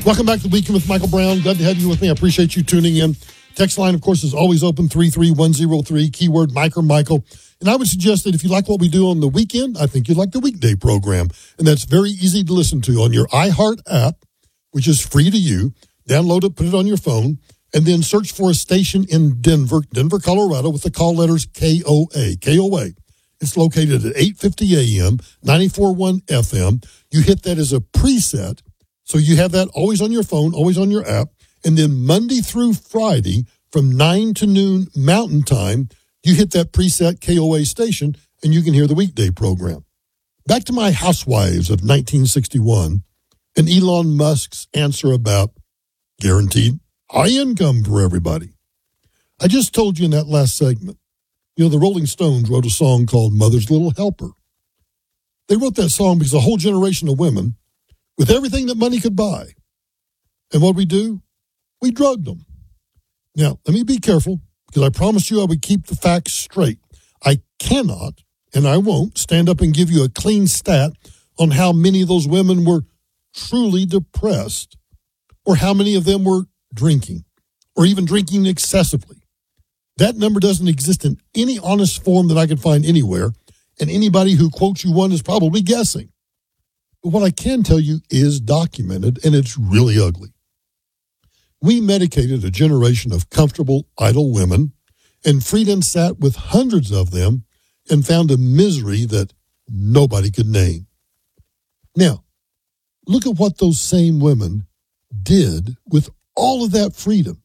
Welcome back to the Weekend with Michael Brown. Glad to have you with me. I appreciate you tuning in. Text line, of course, is always open, 33103, keyword Mike or Michael. And I would suggest that if you like what we do on the weekend, I think you'd like the weekday program. And that's very easy to listen to on your iHeart app, which is free to you. Download it, put it on your phone, and then search for a station in Denver, Colorado, with the call letters KOA. KOA. It's located at 850 AM, 94.1 FM. You hit that as a preset. So you have that always on your phone, always on your app. And then Monday through Friday from 9 to noon Mountain Time, you hit that preset KOA station and you can hear the weekday program. Back to my Housewives of 1961 and Elon Musk's answer about guaranteed high income for everybody. I just told you in that last segment, the Rolling Stones wrote a song called Mother's Little Helper. They wrote that song because a whole generation of women, with everything that money could buy. And what do? We drugged them. Now, let me be careful, because I promised you I would keep the facts straight. I cannot, and I won't, stand up and give you a clean stat on how many of those women were truly depressed, or how many of them were drinking, or even drinking excessively. That number doesn't exist in any honest form that I can find anywhere, and anybody who quotes you one is probably guessing. But what I can tell you is documented, and it's really ugly. We medicated a generation of comfortable, idle women, and Friedan sat with hundreds of them and found a misery that nobody could name. Now, look at what those same women did with all of that freedom.